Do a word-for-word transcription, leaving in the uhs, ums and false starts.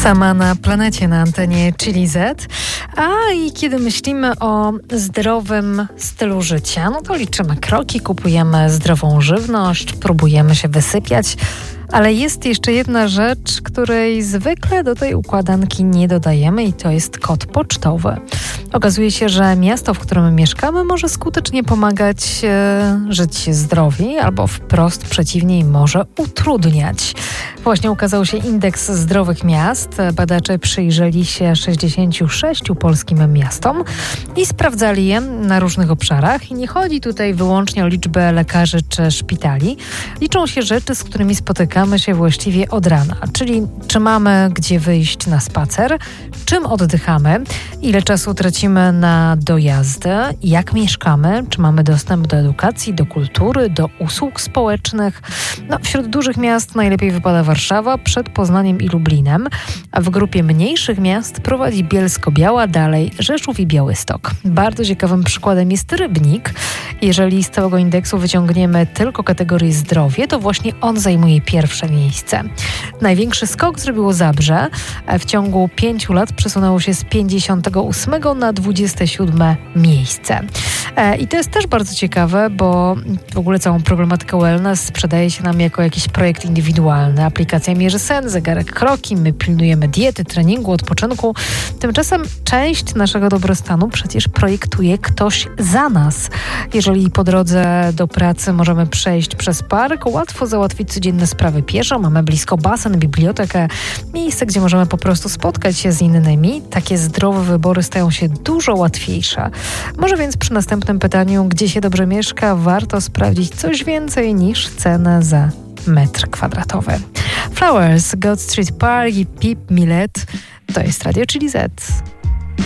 Sama na planecie na antenie Chili Z. A i kiedy myślimy o zdrowym stylu życia, no to liczymy kroki, kupujemy zdrową żywność, próbujemy się wysypiać. Ale jest jeszcze jedna rzecz, której zwykle do tej układanki nie dodajemy i to jest kod pocztowy. Okazuje się, że miasto, w którym mieszkamy, może skutecznie pomagać e, żyć zdrowiej albo wprost przeciwnie, może utrudniać. Właśnie ukazał się indeks zdrowych miast. Badacze przyjrzeli się sześćdziesięciu sześciu polskim miastom i sprawdzali je na różnych obszarach. I nie chodzi tutaj wyłącznie o liczbę lekarzy czy szpitali. Liczą się rzeczy, z którymi spotykamy się właściwie od rana. Czyli czy mamy gdzie wyjść na spacer, czym oddychamy, ile czasu tracimy na dojazdy, jak mieszkamy, czy mamy dostęp do edukacji, do kultury, do usług społecznych. No, wśród dużych miast najlepiej wypada Warszawa, przed Poznaniem i Lublinem, a w grupie mniejszych miast prowadzi Bielsko-Biała, dalej Rzeszów i Białystok. Bardzo ciekawym przykładem jest Rybnik. Jeżeli z całego indeksu wyciągniemy tylko kategorię zdrowie, to właśnie on zajmuje pierwsze miejsce. Największy skok zrobiło Zabrze. W ciągu pięciu lat przesunęło się z pięćdziesiątego ósmego na dwudzieste siódme miejsce. I to jest też bardzo ciekawe, bo w ogóle całą problematykę wellness sprzedaje się nam jako jakiś projekt indywidualny. Aplikacja mierzy sen, zegarek kroki, my pilnujemy diety, treningu, odpoczynku. Tymczasem część naszego dobrostanu przecież projektuje ktoś za nas. Jeżeli po drodze do pracy możemy przejść przez park, łatwo załatwić codzienne sprawy pieszo, mamy blisko basen, bibliotekę, miejsce, gdzie możemy po prostu spotkać się z innymi, takie zdrowe wybory stają się dużo łatwiejsze. Może więc przy następnym pytaniu, gdzie się dobrze mieszka, warto sprawdzić coś więcej niż cenę za metr kwadratowy. Flowers, God Street Park i Pip Millet. To jest Radio Chili Z.